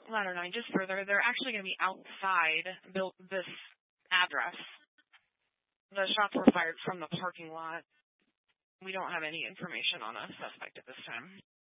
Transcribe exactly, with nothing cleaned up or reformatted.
Ladder nine, just further, they're actually going to be outside built this address. The shots were fired from the parking lot. We don't have any information on a suspect at this time.